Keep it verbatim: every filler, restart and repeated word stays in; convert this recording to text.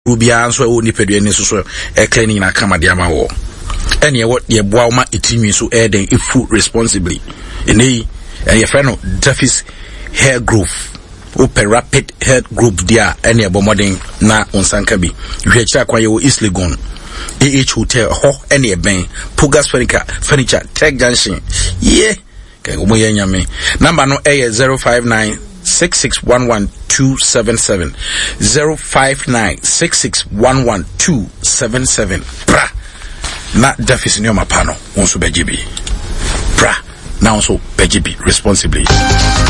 Rubia and so ni pedue ni so e cleaning na kama dia ma wo ene ye ye boa ma etimi so e den ifu responsibly ene e ye friend no Jeffis hair growth open rapid hair growth dia ene bo modern na onsanka bi hwe kira kwa ye wo East Legon A H Hotel ho ene ben Pugas Furniture Furniture Tech Junction yeah kai go mo ye nyame number no e zero five nine six six one one two seven seven zero five nine six six one one two seven seven bra na Jeffis ni o mapano won so bejibi bra na won so bejibi responsibly.